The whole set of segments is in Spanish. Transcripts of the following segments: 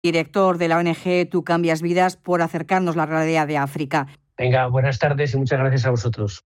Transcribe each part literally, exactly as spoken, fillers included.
director de la O N G Tú Cambias Vidas, por acercarnos la realidad de África. Venga, buenas tardes y muchas gracias a vosotros.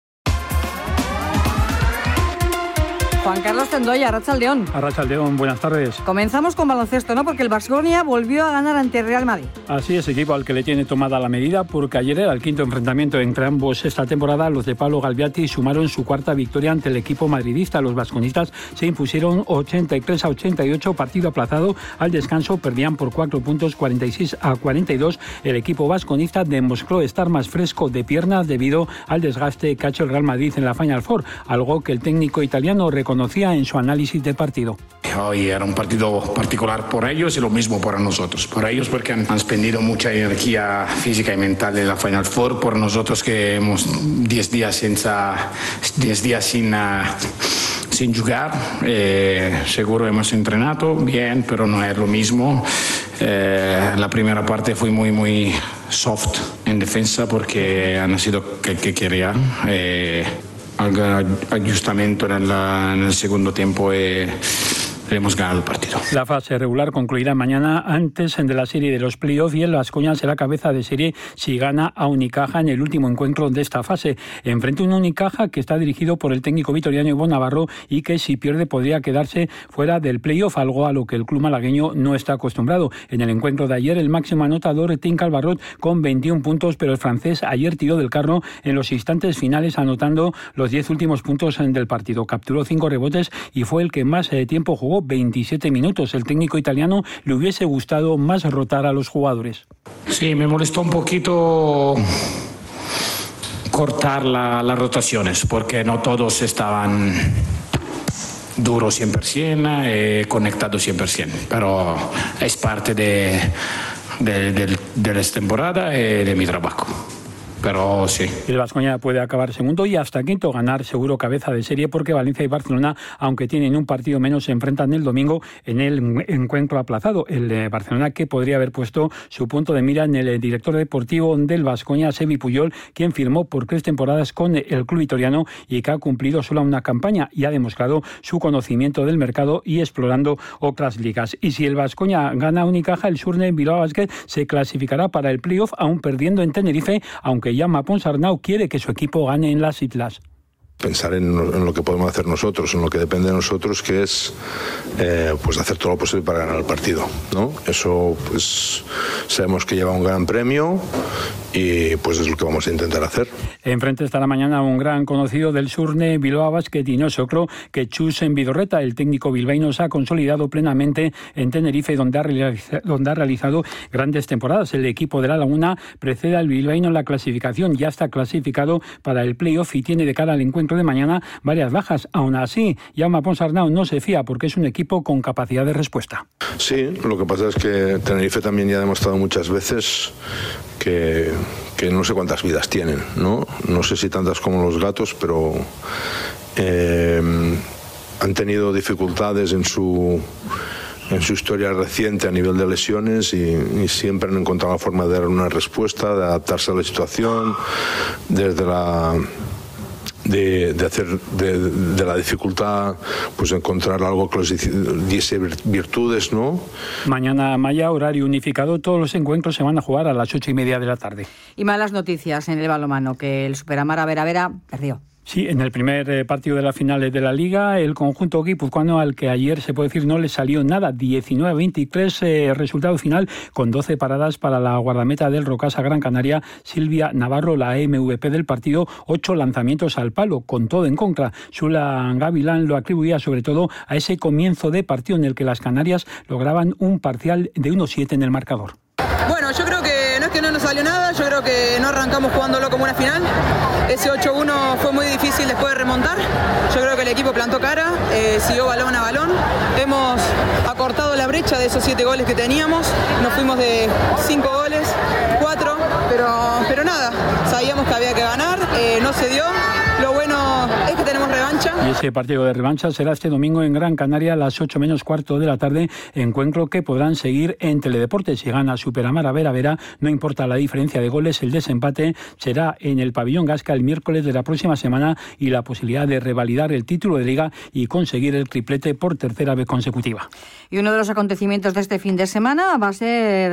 Juan Carlos Tendoya, Arratsaldeón. Arratsaldeón, buenas tardes. Comenzamos con baloncesto, ¿no? Porque el Baskonia volvió a ganar ante el Real Madrid. Así es, equipo al que le tiene tomada la medida, porque ayer era el quinto enfrentamiento entre ambos esta temporada. Los de Pablo Galbiati sumaron su cuarta victoria ante el equipo madridista. Los baskonistas se impusieron ochenta y tres a ochenta y ocho, partido aplazado al descanso. Perdían por cuatro puntos, cuarenta y seis a cuarenta y dos. El equipo basconista demostró estar más fresco de piernas debido al desgaste que ha hecho el Real Madrid en la Final Four, algo que el técnico italiano reconoció conocía en su análisis de partido. Hoy era un partido particular por ellos y lo mismo para nosotros. Por ellos porque han, han expendido mucha energía física y mental en la Final Four. Por nosotros que hemos diez días, sin, diez días sin, uh, sin jugar. Eh, seguro hemos entrenado bien, pero no es lo mismo. Eh, la primera parte fue muy, muy soft en defensa porque han sido que, que querían. Eh, Ajustamento en, la, en el segundo tiempo y hemos ganado el partido. La fase regular concluirá mañana antes de la serie de los playoffs y el Baskonia será cabeza de serie si gana a Unicaja en el último encuentro de esta fase. Enfrente a un Unicaja que está dirigido por el técnico vitoriano Ivonne Navarro y que si pierde podría quedarse fuera del playoff, algo a lo que el club malagueño no está acostumbrado. En el encuentro de ayer el máximo anotador Tim Calvarot con veintiún puntos, pero el francés ayer tiró del carro en los instantes finales anotando los diez últimos puntos del partido. Capturó cinco rebotes y fue el que más eh, tiempo jugó, veintisiete minutos. El técnico italiano le hubiese gustado más rotar a los jugadores. Sí, me molestó un poquito cortar la, las rotaciones porque no todos estaban duros cien por ciento, eh, conectados cien por ciento, pero es parte de, de, de, de la temporada y de mi trabajo. Pero sí. El Baskonia puede acabar segundo y hasta quinto, ganar seguro cabeza de serie, porque Valencia y Barcelona, aunque tienen un partido menos, se enfrentan el domingo en el encuentro aplazado. El de Barcelona, que podría haber puesto su punto de mira en el director deportivo del Baskonia, Sebi Puyol, quien firmó por tres temporadas con el club vitoriano y que ha cumplido solo una campaña y ha demostrado su conocimiento del mercado y explorando otras ligas. Y si el Baskonia gana a Unicaja, el Surne Bilbao Basket se clasificará para el playoff, aún perdiendo en Tenerife, aunque Jaume Ponsarnau quiere que su equipo gane en las islas. Pensar en, en lo que podemos hacer nosotros, en lo que depende de nosotros, que es eh, pues hacer todo lo posible para ganar el partido, ¿no? Eso, pues sabemos que lleva un gran premio y pues es lo que vamos a intentar hacer. Enfrente estará mañana un gran conocido del Surne Bilbao Basket y no es otro que Chus en Vidorreta. El técnico bilbaíno se ha consolidado plenamente en Tenerife, donde ha, realiza, donde ha realizado grandes temporadas. El equipo de La Laguna precede al bilbaíno en la clasificación, ya está clasificado para el playoff y tiene de cara al encuentro de mañana varias bajas. Aún así, Jaume Ponsarnau no se fía porque es un equipo con capacidad de respuesta. Sí, lo que pasa es que Tenerife también ya ha demostrado muchas veces que, que no sé cuántas vidas tienen, ¿no? No sé si tantas como los gatos, pero eh, han tenido dificultades en su en su historia reciente a nivel de lesiones y, y siempre han encontrado la forma de dar una respuesta, de adaptarse a la situación desde la De, de hacer de, de la dificultad, pues encontrar algo que les diese virtudes, ¿no? Mañana, Maya, horario unificado, todos los encuentros se van a jugar a las ocho y media de la tarde. Y malas noticias en el balonmano, que el Superamara Vera Vera perdió. Sí, en el primer partido de la final de la Liga, el conjunto guipuzcoano, al que ayer se puede decir no le salió nada, diecinueve a veintitrés, eh, resultado final con doce paradas para la guardameta del Rocasa Gran Canaria, Silvia Navarro, la M V P del partido, ocho lanzamientos al palo, con todo en contra. Sula Gavilán lo atribuía sobre todo a ese comienzo de partido en el que las Canarias lograban un parcial de uno siete en el marcador. Bueno, yo creo que no es que no nos salió nada, yo creo que no arrancamos jugándolo como una final. Ese ocho uno fue muy difícil después de remontar. Yo creo que el equipo plantó cara, eh, siguió balón a balón. Hemos acortado la brecha de esos siete goles que teníamos. Nos fuimos de cinco goles, cuatro, pero, pero nada, sabíamos que había que ganar, eh, no se dio. Lo bueno es que tenemos revancha. Y ese partido de revancha será este domingo en Gran Canaria a las ocho menos cuarto de la tarde, encuentro que podrán seguir en Teledeporte. Si gana Superamara Vera Vera, no importa la diferencia de goles, el desempate será en el Pabellón Gasca el miércoles de la próxima semana y la posibilidad de revalidar el título de Liga y conseguir el triplete por tercera vez consecutiva. Y uno de los acontecimientos de este fin de semana va a ser